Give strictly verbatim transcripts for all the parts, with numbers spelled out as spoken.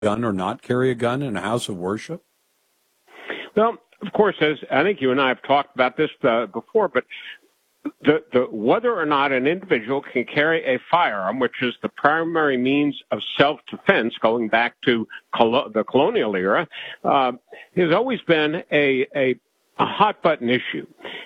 gun or not carry a gun in a house of worship? Well, of course, as I think you and I have talked about this uh, before, but the, the, whether or not an individual can carry a firearm, which is the primary means of self-defense going back to colo- the colonial era, uh, has always been a, a, a hot-button issue.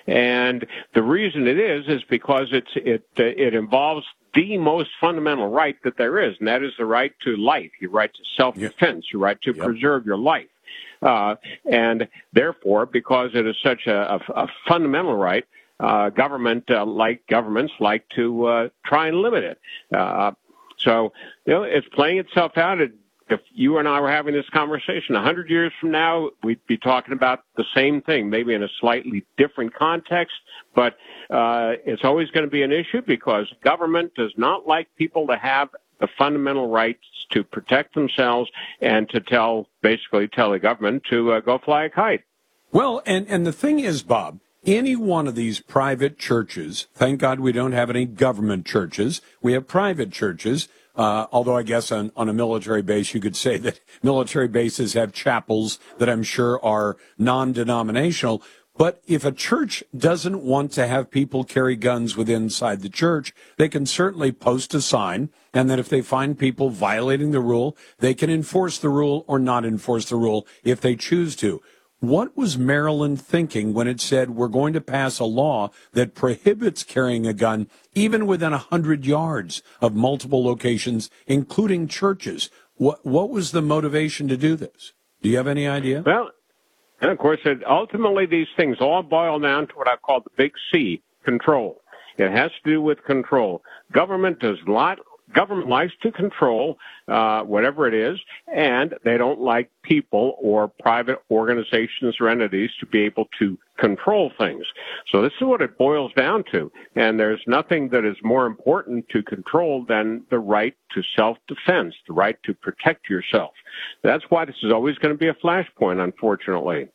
And the reason it is is because it's, it, uh, it involves the most fundamental right that there is, and that is the right to life, your right to self-defense, your right to yep. preserve your life. Uh, and therefore, because it is such a, a, a fundamental right, uh, government, uh, like governments, like to uh, try and limit it. Uh, so, you know, it's playing itself out. It, if you and I were having this conversation a hundred years from now, we'd be talking about the same thing, maybe in a slightly different context. But uh, it's always going to be an issue because government does not like people to have the fundamental rights to protect themselves and to tell, basically tell the government to uh, go fly a kite. Well, and, and the thing is, Bob, any one of these private churches, thank God we don't have any government churches, we have private churches, uh, although I guess on, on a military base you could say that military bases have chapels that I'm sure are non-denominational. But if a church doesn't want to have people carry guns within inside the church, they can certainly post a sign, and that if they find people violating the rule, they can enforce the rule or not enforce the rule if they choose to. What was Maryland thinking when it said we're going to pass a law that prohibits carrying a gun even within one hundred yards of multiple locations, including churches? What, what was the motivation to do this? Do you have any idea? Well, and, of course, it, ultimately these things all boil down to what I call the big C, control. It has to do with control. Government does not, government likes to control uh, whatever it is, and they don't like people or private organizations or entities to be able to control things. So this is what it boils down to. And there's nothing that is more important to control than the right to self-defense, the right to protect yourself. That's why this is always going to be a flashpoint, unfortunately.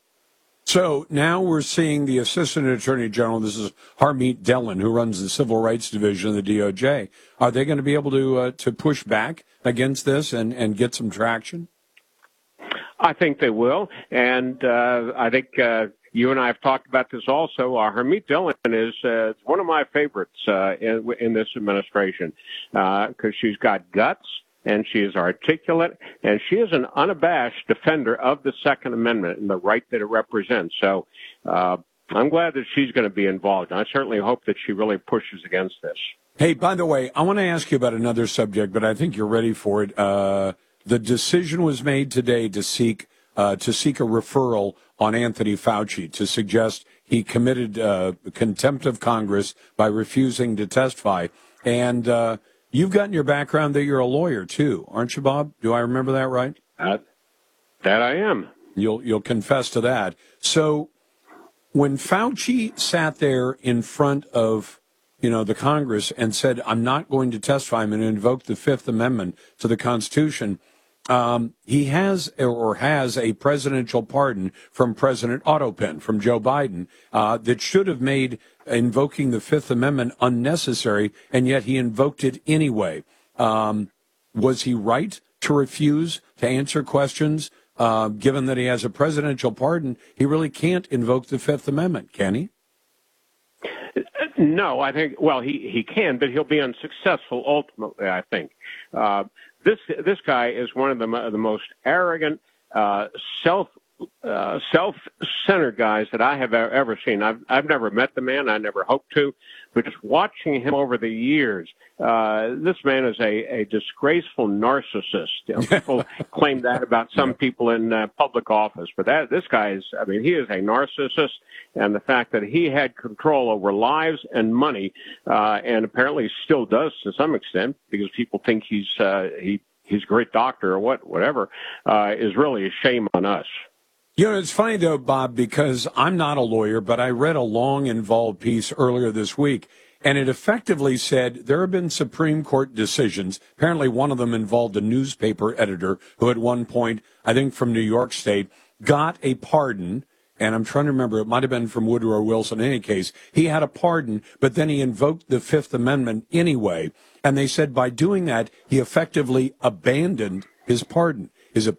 So now we're seeing the Assistant Attorney General, this is Harmeet Dillon, who runs the Civil Rights Division of the D O J. Are they going to be able to uh, to push back against this and, and get some traction? I think they will. And uh, I think uh, you and I have talked about this also. Uh, Harmeet Dillon is uh, one of my favorites uh, in, in this administration because uh, she's got guts. And she is articulate, and she is an unabashed defender of the Second Amendment and the right that it represents. So uh, I'm glad that she's going to be involved. And I certainly hope that she really pushes against this. Hey, by the way, I want to ask you about another subject, but I think you're ready for it. Uh, the decision was made today to seek uh, to seek a referral on Anthony Fauci to suggest he committed uh, contempt of Congress by refusing to testify. And uh you've got in your background that you're a lawyer, too, aren't you, Bob? Do I remember that right? Uh, that I am. You'll you'll confess to that. So when Fauci sat there in front of, you know, the Congress and said, I'm not going to testify, I'm going to invoke the Fifth Amendment to the Constitution, um, he has or has a presidential pardon from President Otto Penn, from Joe Biden, uh, that should have made invoking the Fifth Amendment unnecessary, and yet he invoked it anyway. Um, was he right to refuse to answer questions, uh, given that he has a presidential pardon? He really can't invoke the Fifth Amendment, can he? No, I think, well, he, he can, but he'll be unsuccessful ultimately, I think. Uh, this this guy is one of the, the most arrogant, uh, self Uh, self-centered guys that I have ever seen. I've, I've never met the man. I never hope to. But just watching him over the years, uh, this man is a, a disgraceful narcissist. You know, people claim that about some people in uh, public office. But that this guy is, I mean, he is a narcissist. And the fact that he had control over lives and money, uh, and apparently still does to some extent, because people think he's uh, he he's a great doctor or what whatever, uh, is really a shame on us. You know, it's funny, though, Bob, because I'm not a lawyer, but I read a long, involved piece earlier this week, and it effectively said there have been Supreme Court decisions. Apparently, one of them involved a newspaper editor who at one point, I think from New York State, got a pardon, and I'm trying to remember, it might have been from Woodrow Wilson in any case. He had a pardon, but then he invoked the Fifth Amendment anyway, and they said by doing that, he effectively abandoned his pardon. is a